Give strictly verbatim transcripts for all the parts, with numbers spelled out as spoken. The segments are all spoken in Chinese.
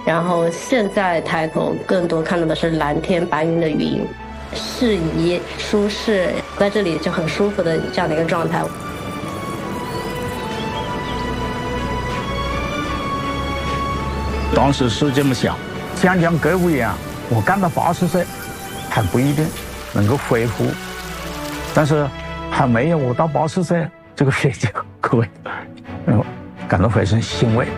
然后现在抬头更多看到的是蓝天白云的云，适宜舒适，在这里就很舒服的这样的一个状态。 当时是这么想，想像购物一样，我干到八十岁还不一定能够恢复，但是还没有我到八十岁这个岁就可以，嗯，感到非常欣慰。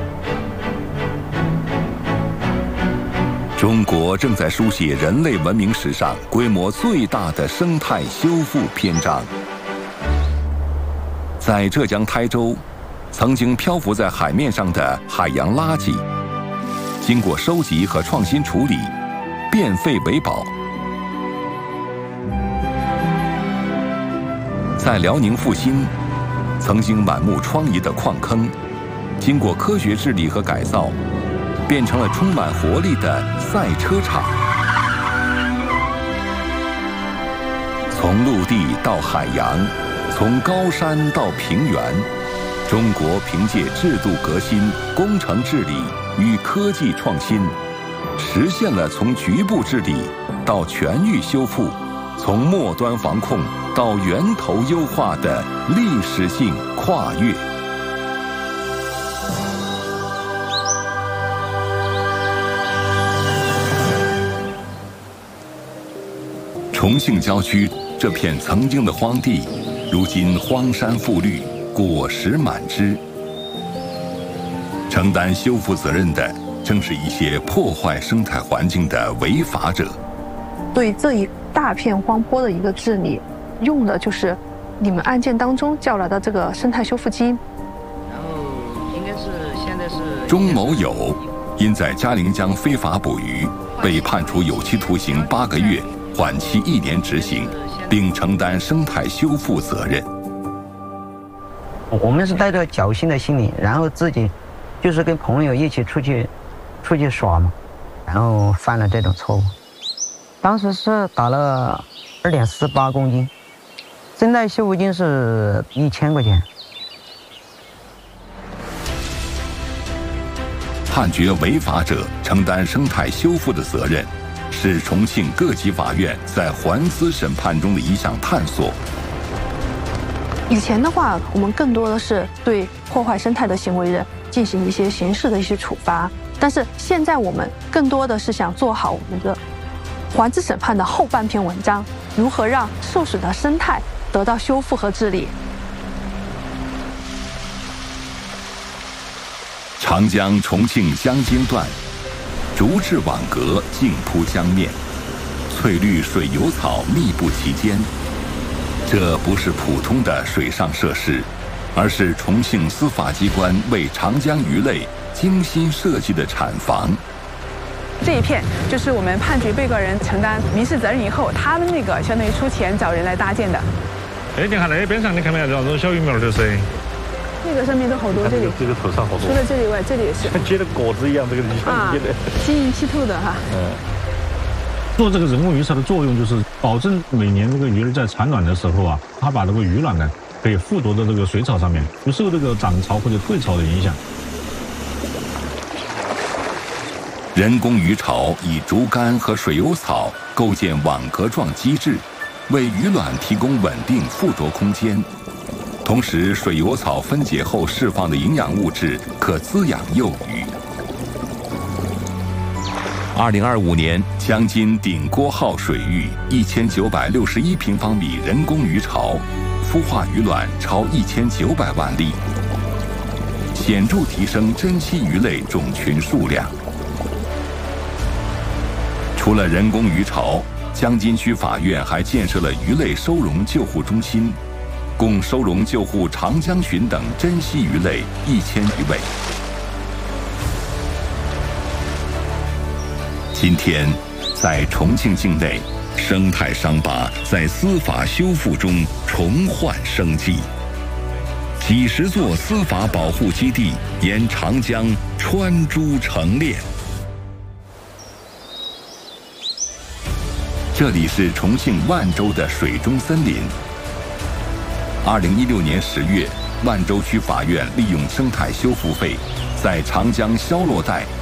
中国正在书写人类文明史上规模最大的生态修复篇章。在浙江台州，曾经漂浮在海面上的海洋垃圾，经过收集和创新处理，变废为宝。在辽宁阜新，曾经满目疮痍的矿坑，经过科学治理和改造，变成了充满活力的赛车场。从陆地到海洋，从高山到平原，中国凭借制度革新、工程治理与科技创新，实现了从局部治理到全域修复，从末端防控到源头优化的历史性跨越。重庆郊区这片曾经的荒地，如今荒山覆绿，果实满枝。承担修复责任的，正是一些破坏生态环境的违法者。 对这一大片荒坡的一个治理，用的就是你们案件当中叫来的这个生态修复机。 然后应该是现在是钟某友因在嘉陵江非法捕鱼，被判处有期徒刑八个月，缓期一年执行，并承担生态修复责任。 我们是带着侥幸的心理，然后自己就是跟朋友一起出去出去耍嘛，然后犯了这种错误。当时是打了二点四八公斤，生态修复金是一千块钱。 判决违法者承担生态修复的责任，是重庆各级法院在环资审判中的一项探索。 以前的话，我们更多的是对破坏生态的行为人进行一些刑事的一些处罚，但是现在我们更多的是想做好我们的环资审判的后半篇文章，如何让受损的生态得到修复和治理。 长江重庆江津段，竹制网格静铺江面，翠绿水游草密布其间。这不是普通的水上设施，而是重庆司法机关为长江鱼类精心设计的产房。 这一片就是我们判决被告人承担民事责任以后，他们那个相当于出钱找人来搭建的。 哎，你看那边上，你看没有这种小鱼苗，就是那个上面都好多，这里这个头上好多， 除了这里外，这里也是像结的果子一样，这个地方啊，晶莹剔透的哈。 嗯。做这个人工鱼槽的作用就是保证每年这个鱼儿在产卵的时候啊，它把这个鱼卵呢可以附着在这个水草上面，不受这个涨潮或者退潮的影响。 人工鱼巢以竹竿和水游草构建网格状机制，为鱼卵提供稳定附着空间。同时，水游草分解后释放的营养物质可滋养幼鱼。二零二五年，江津鼎郭号水域一千九百六十一平方米人工鱼巢，孵化鱼卵超一千九百万粒，显著提升珍稀鱼类种群数量。除了人工鱼巢，江津区法院还建设了鱼类收容救护中心，共收容救护长江鲟等珍稀鱼类一千余位。今天，在重庆境内，生态伤疤在司法修复中重焕生机。几十座司法保护基地沿长江穿珠成链。这里是重庆万州的水中森林。二零一六年十月，万州区法院利用生态修复费，在长江消落带